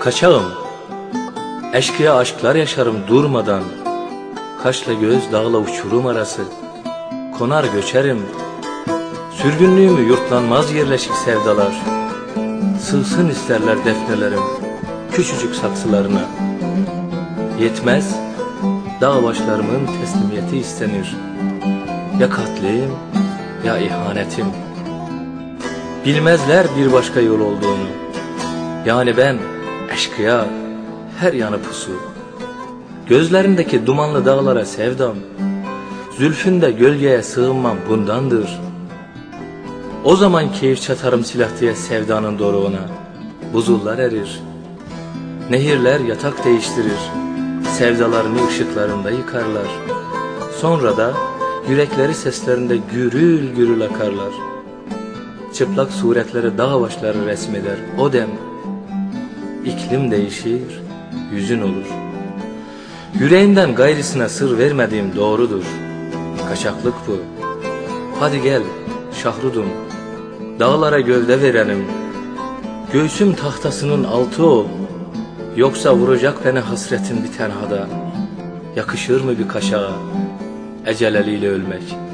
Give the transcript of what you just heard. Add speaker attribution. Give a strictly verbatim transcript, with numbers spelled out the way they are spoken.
Speaker 1: Kaçağım, eşkıya aşklar yaşarım durmadan. Kaşla göz, dağla uçurum arası. Konar göçerim, sürgünlüğümü yurtlanmaz yerleşik sevdalar. Sığsın isterler defnelerim küçücük saksılarına. Yetmez, dağ başlarımın teslimiyeti istenir. Ya katlim, ya ihanetim. Bilmezler bir başka yol olduğunu. Yani ben eşkıya, her yanı pusu. Gözlerindeki dumanlı dağlara sevdam, zülfünde gölgeye sığınmam bundandır. O zaman keyif çatarım silah diye sevdanın doruğuna. Buzullar erir, nehirler yatak değiştirir, sevdalarını ışıklarında yıkarlar. Sonra da yürekleri seslerinde gürül gürül akarlar. Çıplak suretleri dağ başları resmeder o dem. İklim değişir, yüzün olur. Yüreğimden gayrısına sır vermediğim doğrudur. Kaçaklık bu. Hadi gel Şahrudum, dağlara gövde verelim. Göğsüm tahtasının altı ol. Yoksa vuracak beni hasretin bir tenhada. Yakışır mı bir kaşağa ecel eliyle ölmek?